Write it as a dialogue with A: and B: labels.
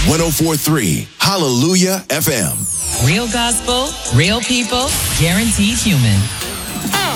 A: 1043 Hallelujah FM.
B: Real gospel, real people, guaranteed human.